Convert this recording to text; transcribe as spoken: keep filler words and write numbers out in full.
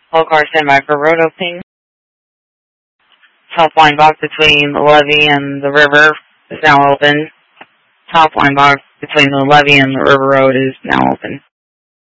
All cars stand by for road opening. Top line box between the levee and the river is now open. Top line box between the levee and the river road is now open.